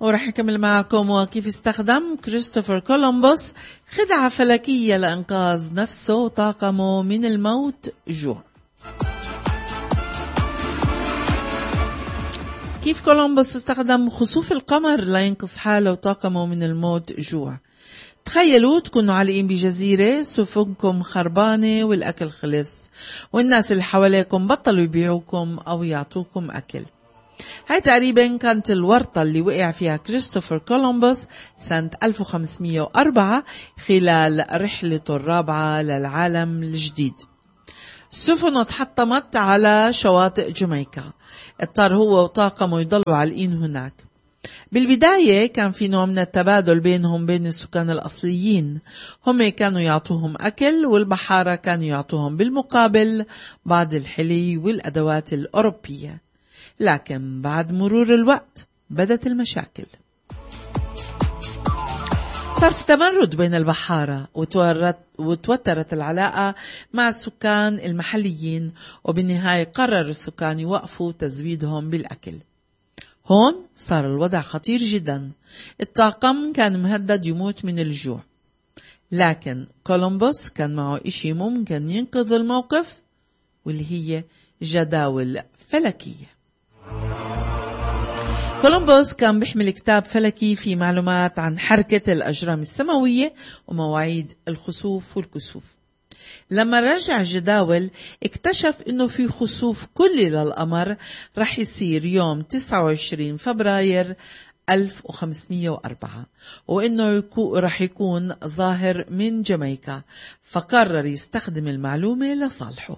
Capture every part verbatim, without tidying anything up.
ورح نكمل معكم وكيف استخدم كريستوفر كولومبوس خدعة فلكية لإنقاذ نفسه وطاقمه من الموت جوع. كيف كولومبوس استخدم خسوف القمر لينقذ حاله وطاقمه من الموت جوع. تخيلوا تكونوا عالقين بجزيرة، سفنكم خربانة والأكل خلص، والناس اللي حواليكم بطلوا يبيعوكم أو يعطوكم أكل. هاي تقريبا كانت الورطة اللي وقع فيها كريستوفر كولومبوس سنة ألف وخمسمية وأربعة خلال رحلته الرابعة للعالم الجديد. سفنه تحطمت على شواطئ جامايكا، اضطر هو وطاقمه يضلوا عالقين هناك. بالبداية كان في نوع من التبادل بينهم بين السكان الأصليين، هم كانوا يعطوهم أكل والبحارة كانوا يعطوهم بالمقابل بعض الحلي والأدوات الأوروبية. لكن بعد مرور الوقت بدت المشاكل، صار في تمرد بين البحارة وتوترت العلاقة مع السكان المحليين، وبالنهاية قرر السكان يوقفوا تزويدهم بالأكل. هون صار الوضع خطير جدا، الطاقم كان مهدد يموت من الجوع، لكن كولومبوس كان معه إشي ممكن ينقذ الموقف، واللي هي جداول فلكية. كولومبوس كان بيحمل كتاب فلكي فيه معلومات عن حركة الأجرام السماوية ومواعيد الخسوف والكسوف. لما رجع الجداول اكتشف انه في خسوف كلي للقمر رح يصير يوم تسعة وعشرين فبراير ألف وخمسمية وأربعة، وانه رح يكون ظاهر من جامايكا، فقرر يستخدم المعلومة لصالحه.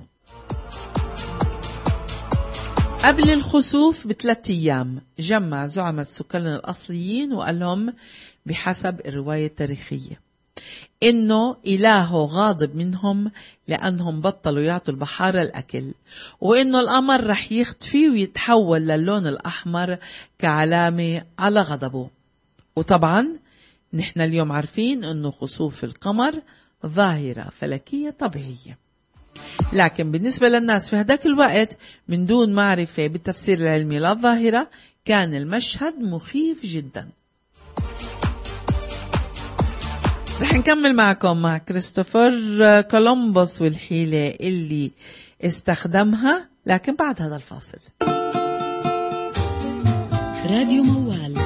قبل الخسوف بثلاث أيام جمع زعماء السكان الأصليين وقال لهم بحسب الرواية التاريخية إنه إلهه غاضب منهم لأنهم بطلوا يعطوا البحارة الأكل، وإنه القمر رح يختفي ويتحول للون الأحمر كعلامة على غضبه. وطبعا نحن اليوم عارفين إنه خسوف القمر ظاهرة فلكية طبيعية، لكن بالنسبة للناس في هداك الوقت من دون معرفة بالتفسير العلمي للظاهرة كان المشهد مخيف جدا. رح نكمل معكم مع كريستوفر كولومبوس والحيلة اللي استخدمها، لكن بعد هذا الفاصل. راديو موال